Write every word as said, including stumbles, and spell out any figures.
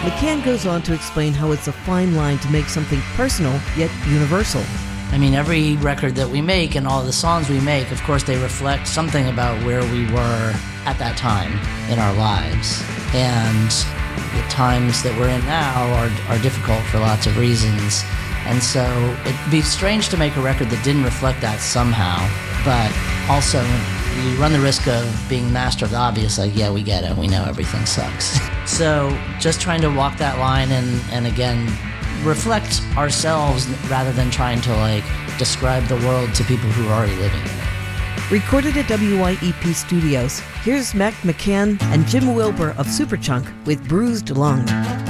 McCann goes on to explain how it's a fine line to make something personal yet universal. I mean, every record that we make and all the songs we make, of course, they reflect something about where we were at that time in our lives. And the times that we're in now are, are difficult for lots of reasons. And so it'd be strange to make a record that didn't reflect that somehow. But also, you run the risk of being master of the obvious, like, yeah, we get it, we know everything sucks. So just trying to walk that line and, and again, reflect ourselves rather than trying to, like, describe the world to people who are already living in it. Recorded at W Y E P Studios, here's Mac McCann and Jim Wilbur of Superchunk with Bruised Lung.